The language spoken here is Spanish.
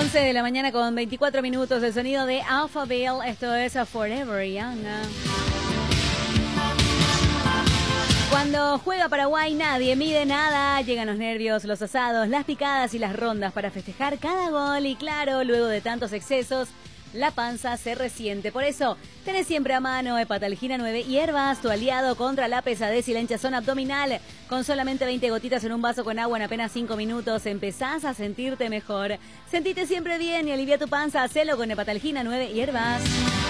11 de la mañana con 24 minutos, el sonido de Alphaville, esto es Forever Young. Cuando juega Paraguay nadie mide nada, llegan los nervios, los asados, las picadas y las rondas para festejar cada gol y claro, luego de tantos excesos, la panza se resiente. Por eso, tenés siempre a mano Hepatalgina 9 hierbas, tu aliado contra la pesadez y la hinchazón abdominal. Con solamente 20 gotitas en un vaso con agua en apenas 5 minutos, empezás a sentirte mejor. Sentite siempre bien y alivia tu panza, hacelo con Hepatalgina 9 hierbas.